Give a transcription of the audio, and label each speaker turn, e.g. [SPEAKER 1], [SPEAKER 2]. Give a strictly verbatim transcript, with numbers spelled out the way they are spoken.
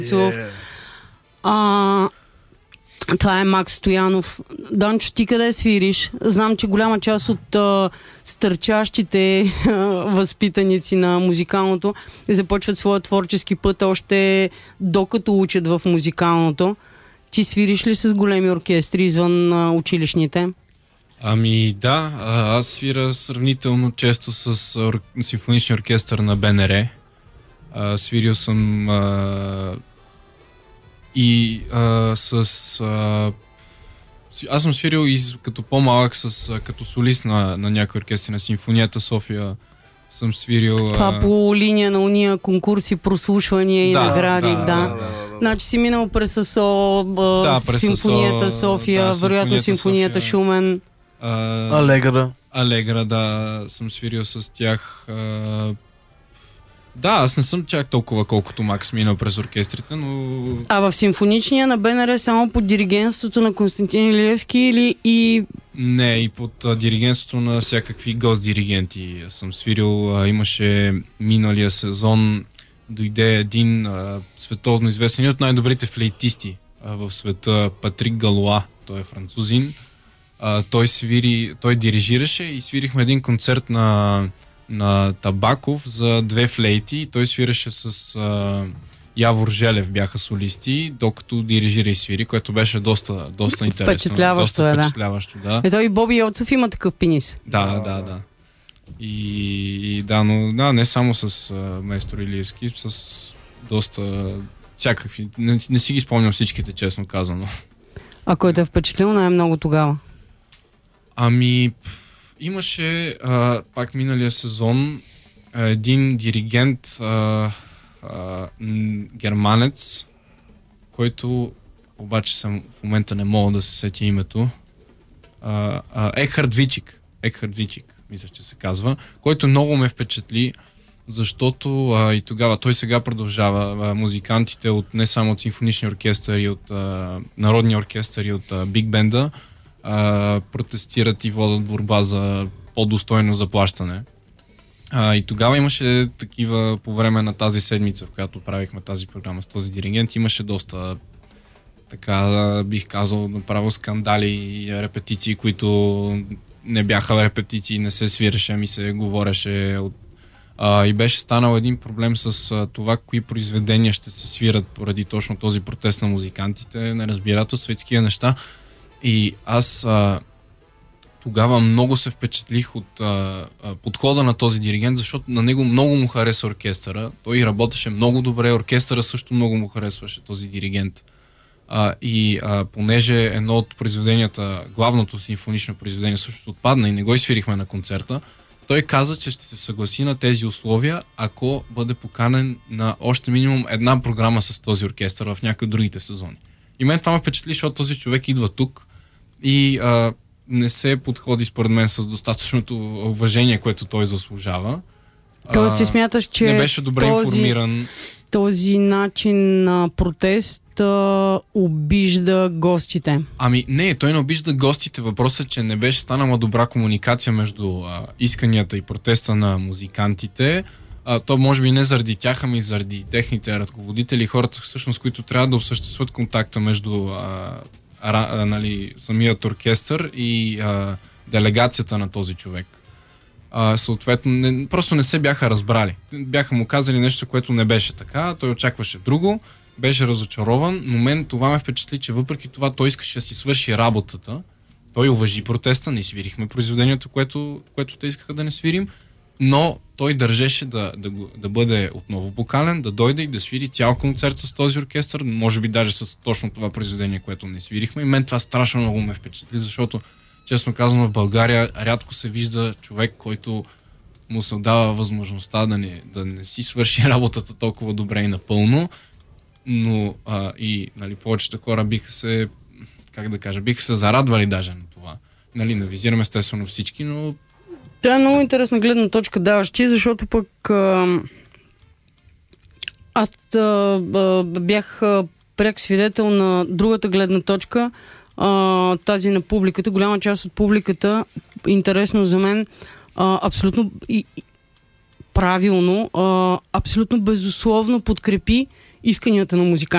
[SPEAKER 1] Yeah. А, това е Макс Стоянов. Данчо, ти къде свириш? Знам, че голяма част от а, стърчащите а, възпитаници на музикалното започват своя творчески път още докато учат в музикалното. Ти свириш ли с големи оркестри извън а, училищните?
[SPEAKER 2] Ами да, аз свира сравнително често с ор... симфоничния оркестър на БНР. А, свирил съм а, и а, с... А, аз съм свирил и като по-малък, с, а, като солист на, на някои оркестри, на Симфонията София съм свирил...
[SPEAKER 1] Това а... по линия на уния конкурси, прослушвания и
[SPEAKER 2] да,
[SPEAKER 1] награди, да.
[SPEAKER 2] да,
[SPEAKER 1] да.
[SPEAKER 2] да, да, да.
[SPEAKER 1] Значи си минал през СО,
[SPEAKER 2] да,
[SPEAKER 1] Симфонията
[SPEAKER 2] СО,
[SPEAKER 1] София,
[SPEAKER 2] да,
[SPEAKER 1] вероятно Симфонията
[SPEAKER 2] София.
[SPEAKER 1] Шумен.
[SPEAKER 2] А,
[SPEAKER 3] Алегра.
[SPEAKER 2] Алегра, да, съм свирил с тях. А, да, аз не съм чак толкова колкото Макс минал през оркестрите, но... А
[SPEAKER 1] в симфоничния на БНР само под диригентството на Константин Илиевски или и...
[SPEAKER 2] Не, и под а, диригентството на всякакви гост-диригенти съм свирил. А, имаше миналия сезон, дойде един а, световно известен, един от най-добрите флейтисти а, в света, Патрик Галуа, той е французин. А, той свири, той дирижираше и свирихме един концерт на, на Табаков за две флейти и той свираше с а, Явор Желев, бяха солисти, докато дирижира и свири, което беше доста, доста интересно.
[SPEAKER 1] Впечатляващо,
[SPEAKER 2] доста
[SPEAKER 1] е,
[SPEAKER 2] впечатляващо, да.
[SPEAKER 1] Ето и Боби Йоцов има такъв пенис.
[SPEAKER 2] Да, да, да. И, и да, но да, не само с а, Майстор Илиевски, с доста всякакви. Не, не си ги спомням всичките, честно казано.
[SPEAKER 1] А кой те е впечатлил най-много тогава?
[SPEAKER 2] Ами, имаше а, пак миналия сезон а, един диригент, а, а, м, германец, който обаче съм, в момента не мога да се сетя името. А, а, Екхард Вичик. Екхард Вичик, мисля, че се казва, който много ме впечатли, защото а, и тогава, той сега продължава. А, музикантите от не само от симфоничния оркестър и от а, народния оркестър и от а, биг бенда Uh, протестират и водят борба за по-достойно заплащане. Uh, и тогава имаше такива, по време на тази седмица, в която правихме тази програма с този диригент, имаше доста, така бих казал, направо скандали и репетиции, които не бяха репетиции, не се свиреше, ами се говореше. От... Uh, и беше станал един проблем с uh, това, кои произведения ще се свират поради точно този протест на музикантите, неразбирателство и такива неща. И аз а, тогава много се впечатлих от а, а, подхода на този диригент, защото на него много му хареса оркестъра. Той работеше много добре, оркестъра също много му харесваше този диригент. А, и а, понеже едно от произведенията, главното симфонично произведение също отпадна и не го изсвирихме на концерта, той каза, че ще се съгласи на тези условия, ако бъде поканен на още минимум една програма с този оркестър в някои от другите сезони. И мен това ме впечатли, защото този човек идва тук и а, не се подходи според мен с достатъчното уважение, което той заслужава.
[SPEAKER 1] Тоест ти смяташ, че
[SPEAKER 2] не беше добре
[SPEAKER 1] този,
[SPEAKER 2] информиран.
[SPEAKER 1] Този начин на протест а, обижда гостите?
[SPEAKER 2] Ами не, той не обижда гостите. Въпросът е, че не беше станала добра комуникация между а, исканията и протеста на музикантите. А, то може би не заради тях, ами заради техните ръководители, хората всъщност, които трябва да осъществят контакта между а, а, а, нали, самият оркестър и а, делегацията на този човек. А, съответно, не, просто не се бяха разбрали. Бяха му казали нещо, което не беше така, той очакваше друго, беше разочарован, но мен това ме впечатли, че въпреки това той искаше да си свърши работата. Той уважи протеста, не свирихме произведението, което, което те искаха да не свирим, но той държеше да, да, да бъде отново поканен, да дойде и да свири цял концерт с този оркестър, може би даже с точно това произведение, което не свирихме. И мен това страшно много ме впечатли, защото, честно казано, в България рядко се вижда човек, който му се дава възможността да не, да не си свърши работата толкова добре и напълно, но а, и нали, повечето хора биха се, как да кажа, биха се зарадвали даже на това. Нали, не визираме естествено всички, но
[SPEAKER 1] това е много интересна гледна точка даваш ти, защото пък а, аз а, а, бях а, пряк свидетел на другата гледна точка, а, тази на публиката. Голяма част от публиката, интересно за мен, а, абсолютно и, и, правилно, а, абсолютно безусловно подкрепи исканията на музиканти.